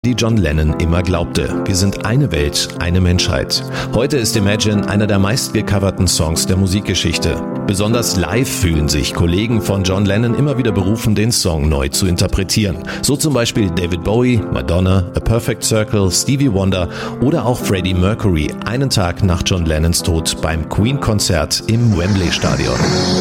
die John Lennon immer glaubte. Wir sind eine Welt, eine Menschheit. Heute ist Imagine einer der meistgecoverten Songs der Musikgeschichte. Besonders live fühlen sich Kollegen von John Lennon immer wieder berufen, den Song neu zu interpretieren. So zum Beispiel David Bowie, Madonna, A Perfect Circle, Stevie Wonder oder auch Freddie Mercury einen Tag nach John Lennons Tod beim Queen-Konzert im Wembley-Stadion.